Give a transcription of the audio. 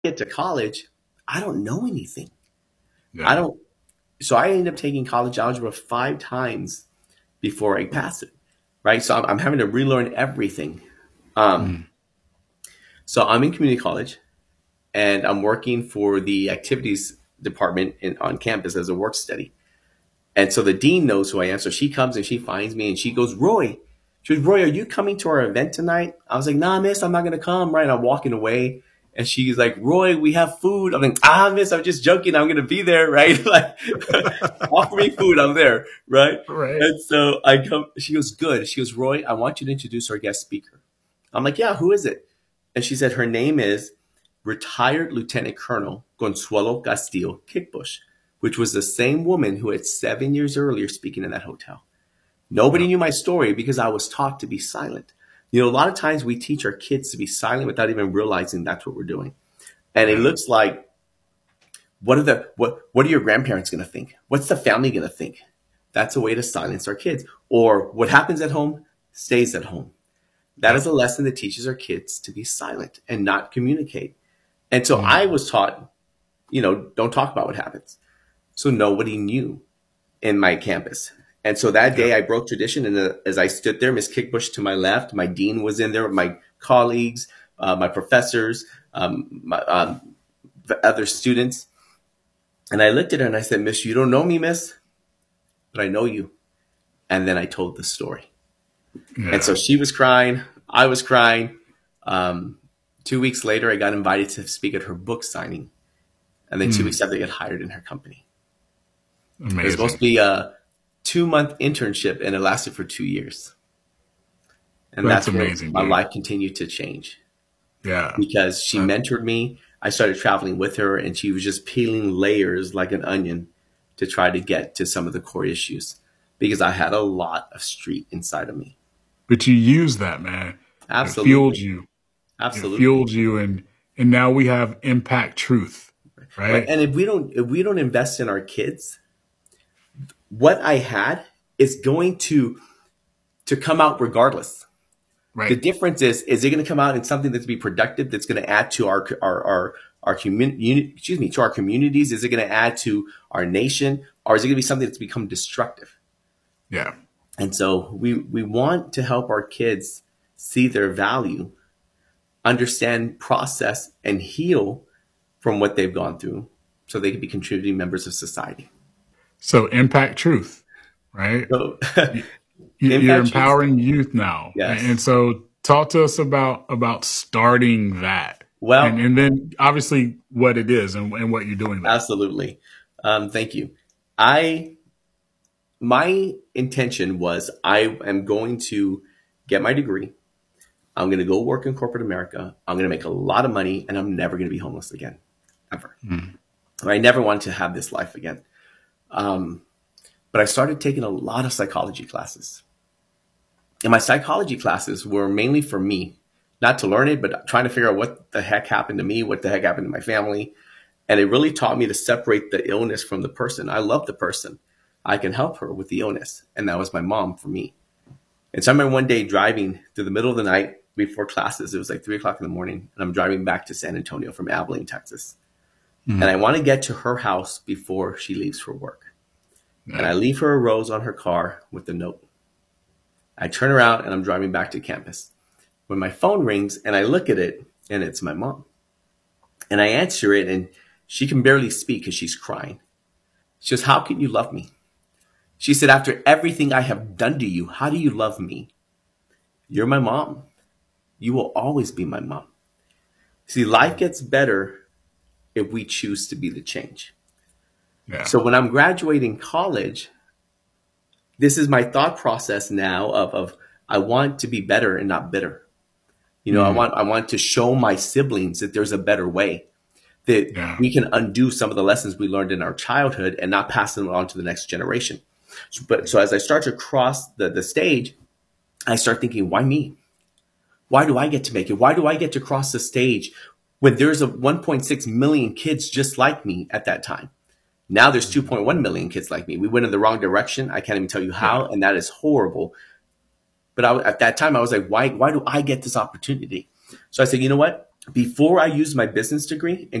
get to college, I don't know anything. I Yeah. don't. So I ended up taking college algebra 5 times before I passed it. Right. So I'm having to relearn everything. Um, Mm. so I'm in community college and I'm working for the activities department on campus as a work study. And so the dean knows who I am. So she comes and she finds me and she goes, Roy. She goes, Roy, are you coming to our event tonight? I was like, nah, miss, I'm not going to come. Right. And I'm walking away. And she's like, Roy, we have food. I'm like, miss, I'm just joking. I'm going to be there. Right. Like, offer me food. I'm there. Right. Right. And so I come, she goes, good. She goes, Roy, I want you to introduce our guest speaker. I'm like, yeah, who is it? And she said, her name is retired Lieutenant Colonel Consuelo Castillo Kickbush, which was the same woman who had 7 years earlier speaking in that hotel. Nobody Yeah. knew my story because I was taught to be silent. A lot of times we teach our kids to be silent without even realizing that's what we're doing. And it Yeah. looks like, what are your grandparents going to think? What's the family going to think? That's a way to silence our kids. Or what happens at home stays at home. That Yeah. is a lesson that teaches our kids to be silent and not communicate. And so Mm. I was taught, don't talk about what happens. So nobody knew in my campus. And so that Yeah. day I broke tradition. And as I stood there, Miss Kickbush to my left, my dean was in there, my colleagues, my professors, the other students. And I looked at her and I said, Miss, you don't know me, miss, but I know you. And then I told the story. And Yeah. so she was crying. I was crying. Um, 2 weeks later, I got invited to speak at her book signing. And then 2 weeks Mm. after, I got hired in her company. It was supposed to Amazing. be a 2-month internship, and it lasted for 2 years. And That's that's where amazing, my dude. life continued to change Yeah. because she Uh, mentored me. I started traveling with her, and she was just peeling layers like an onion to try to get to some of the core issues because I had a lot of street inside of me. but you use that, man. It fueled Absolutely. you. It Absolutely. fueled you, and now we have impact truth, Right. right? And if we don't invest in our kids, what I had is going to come out regardless. The Right. difference is it going to come out in something that's be productive, that's going to add to our community, excuse me, to our communities? Is it going to add to our nation, or is it going to be something that's become destructive? Yeah. And so we want to help our kids see their value, understand, process, and heal from what they've gone through, so they can be contributing members of society. So impact truth, right? So, You, you're impact truth, empowering youth now, and yes. so talk to us about starting that, Well, and then obviously what it is and what you're doing there. absolutely. Thank you. I My intention was I am going to get my degree. I'm going to go work in corporate America. I'm going to make a lot of money, and I'm never going to be homeless again, ever. Mm. I never wanted to have this life again. Um, but I started taking a lot of psychology classes. And my psychology classes were mainly for me, not to learn it, but trying to figure out what the heck happened to me, what the heck happened to my family. And it really taught me to separate the illness from the person. I love the person. I can help her with the illness. And that was my mom for me. And so I remember one day driving through the middle of the night before classes. It was like 3 o'clock in the morning. And I'm driving back to San Antonio from Abilene, Texas. And I Mm. want to get to her house before she leaves for work. And Yeah. I leave her a rose on her car with a note. I turn around and I'm driving back to campus. When my phone rings and I look at it, and it's my mom. And I answer it, and she can barely speak because she's crying. She goes, how can you love me? She said, after everything I have done to you, how do you love me? You're my mom. You will always be my mom. See, life gets better if we choose to be the change. Yeah. So when I'm graduating college, this is my thought process now of I want to be better and not bitter. Mm. I want to show my siblings that there's a better way, that Yeah. we can undo some of the lessons we learned in our childhood and not pass them on to the next generation. So as I start to cross the stage, I start thinking, why me? Why do I get to make it? Why do I get to cross the stage when there's a 1.6 million kids just like me at that time? Now there's 2.1 million kids like me. We went in the wrong direction. I can't even tell you Yeah. how, and that is horrible. But at that time, I was like, why do I get this opportunity? So I said, you know what? before I used my business degree